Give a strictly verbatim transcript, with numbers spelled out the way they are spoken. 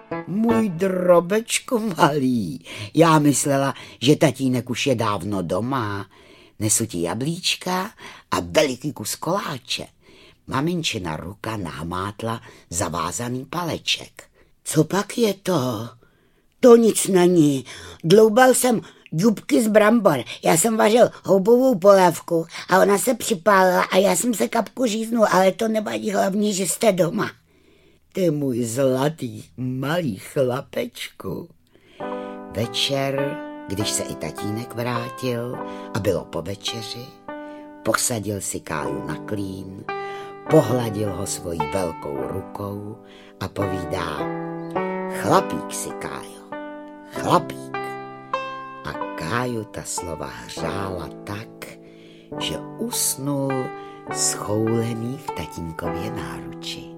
Můj drobečku malý, já myslela, že tatínek už je dávno doma. Nesu ti jablíčka a veliký kus koláče. Maminčina ruka námátla zavázaný paleček. Co pak je to? To nic není. Dloubal jsem dubky z brambor. Já jsem vařil houbovou polévku a ona se připálila a já jsem se kapku říznul, ale to nevadí, hlavně, že jste doma. Ty můj zlatý malý chlapečku. Večer, když se i tatínek vrátil a bylo po večeři, posadil si Káju na klín, pohladil ho svojí velkou rukou a povídá: chlapík si, Kájo, chlapík. A Káju ta slova hřála tak, že usnul schoulený v tatínkově náruči.